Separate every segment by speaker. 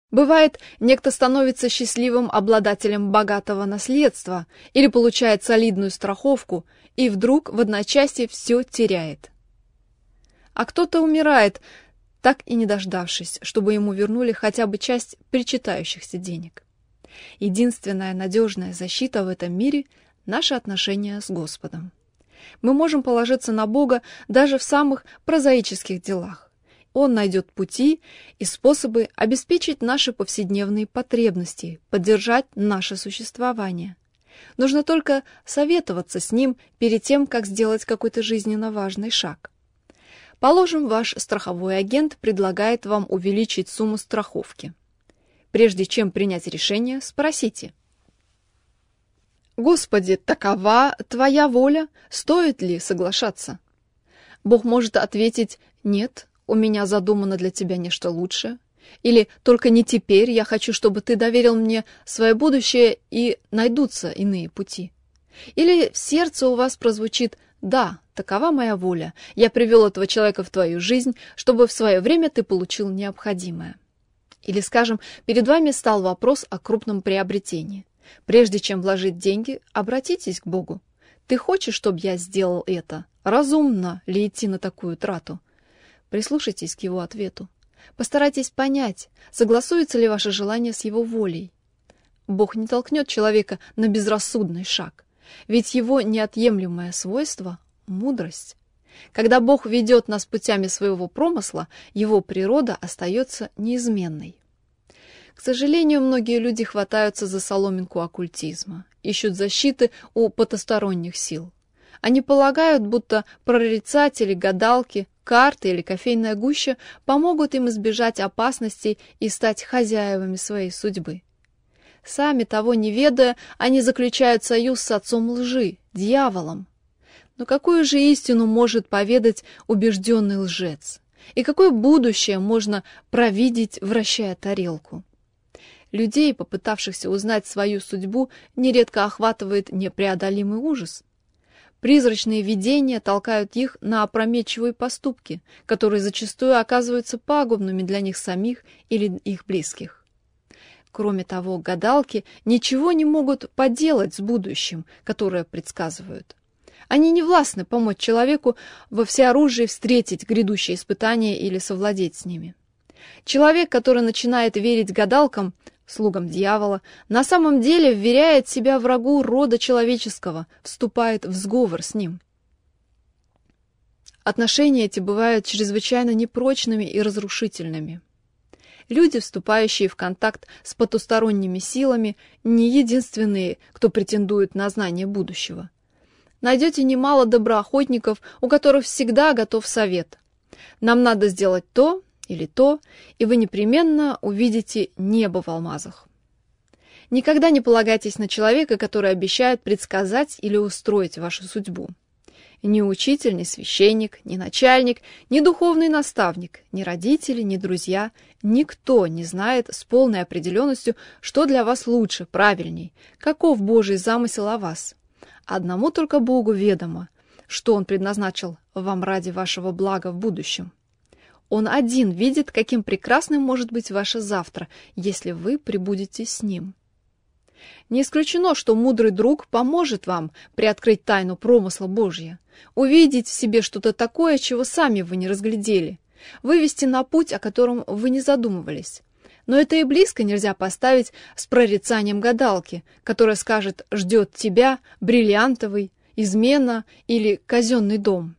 Speaker 1: Бывает, некто становится счастливым обладателем богатого наследства или получает солидную страховку и вдруг в одночасье все теряет. А кто-то умирает, так и не дождавшись, чтобы ему вернули хотя бы часть причитающихся денег. Единственная надежная защита в этом мире – наши отношения с Господом. Мы можем положиться на Бога даже в самых прозаических делах. Он найдет пути и способы обеспечить наши повседневные потребности, поддержать наше существование. Нужно только советоваться с Ним перед тем, как сделать какой-то жизненно важный шаг. Положим, ваш страховой агент предлагает вам увеличить сумму страховки. Прежде чем принять решение, спросите: «Господи, такова Твоя воля, стоит ли соглашаться?» Бог может ответить: «Нет, у меня задумано для тебя нечто лучшее». Или «Только не теперь, я хочу, чтобы ты доверил мне свое будущее, и найдутся иные пути». Или в сердце у вас прозвучит: «Да, такова моя воля, я привел этого человека в твою жизнь, чтобы в свое время ты получил необходимое». Или, скажем, перед вами стал вопрос о крупном приобретении. Прежде чем вложить деньги, обратитесь к Богу. «Ты хочешь, чтобы я сделал это? Разумно ли идти на такую трату?» Прислушайтесь к его ответу. Постарайтесь понять, согласуется ли ваше желание с его волей. Бог не толкнет человека на безрассудный шаг, ведь его неотъемлемое свойство – мудрость. Когда Бог ведет нас путями своего промысла, его природа остается неизменной. К сожалению, многие люди хватаются за соломинку оккультизма, ищут защиты у потусторонних сил. Они полагают, будто прорицатели, гадалки, карты или кофейная гуща помогут им избежать опасностей и стать хозяевами своей судьбы. Сами того не ведая, они заключают союз с отцом лжи, дьяволом. Но какую же истину может поведать убежденный лжец? И какое будущее можно провидеть, вращая тарелку? Людей, попытавшихся узнать свою судьбу, нередко охватывает непреодолимый ужас. Призрачные видения толкают их на опрометчивые поступки, которые зачастую оказываются пагубными для них самих или их близких. Кроме того, гадалки ничего не могут поделать с будущим, которое предсказывают. Они не властны помочь человеку во всеоружии встретить грядущие испытания или совладеть с ними. Человек, который начинает верить гадалкам, слугам дьявола, на самом деле вверяет себя врагу рода человеческого, вступает в сговор с ним. Отношения эти бывают чрезвычайно непрочными и разрушительными. Люди, вступающие в контакт с потусторонними силами, не единственные, кто претендует на знание будущего. Найдете немало доброохотников, у которых всегда готов совет. Нам надо сделать то или то, и вы непременно увидите небо в алмазах. Никогда не полагайтесь на человека, который обещает предсказать или устроить вашу судьбу. Ни учитель, ни священник, ни начальник, ни духовный наставник, ни родители, ни друзья, никто не знает с полной определенностью, что для вас лучше, правильней, каков Божий замысел о вас. Одному только Богу ведомо, что Он предназначил вам ради вашего блага в будущем. Он один видит, каким прекрасным может быть ваше завтра, если вы пребудете с Ним. Не исключено, что мудрый друг поможет вам приоткрыть тайну промысла Божья, увидеть в себе что-то такое, чего сами вы не разглядели, вывести на путь, о котором вы не задумывались. Но это и близко нельзя поставить с прорицанием гадалки, которая скажет: «Ждет тебя бриллиантовый, измена или казенный дом».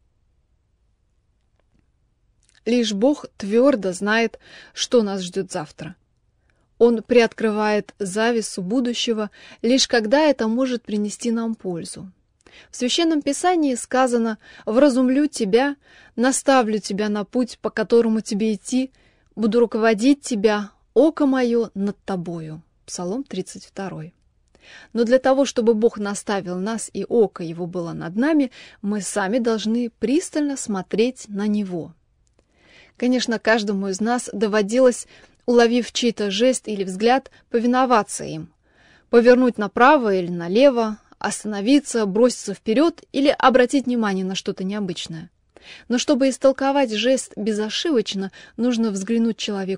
Speaker 1: Лишь Бог твердо знает, что нас ждет завтра. Он приоткрывает завесу будущего, лишь когда это может принести нам пользу. В Священном Писании сказано: «Вразумлю тебя, наставлю тебя на путь, по которому тебе идти, буду руководить тебя, око мое над тобою». Псалом 32. Но для того, чтобы Бог наставил нас и око Его было над нами, мы сами должны пристально смотреть на Него. Конечно, каждому из нас доводилось, уловив чей-то жест или взгляд, повиноваться им, повернуть направо или налево, остановиться, броситься вперед или обратить внимание на что-то необычное. Но чтобы истолковать жест безошибочно, нужно взглянуть человеку